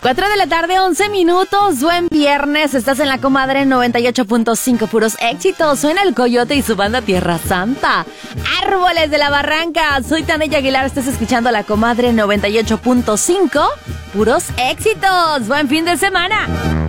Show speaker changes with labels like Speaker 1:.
Speaker 1: 4 de la tarde, 11 minutos. Buen viernes. Estás en la Comadre 98.5. Puros éxitos. Suena el Coyote y su banda Tierra Santa. Árboles de la Barranca. Soy Tania Aguilar. Estás escuchando la Comadre 98.5. Puros éxitos. Buen fin de semana.